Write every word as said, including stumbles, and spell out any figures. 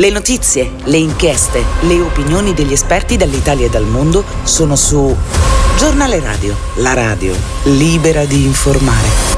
Le notizie, le inchieste, le opinioni degli esperti dall'Italia e dal mondo sono su Giornale Radio, la radio libera di informare.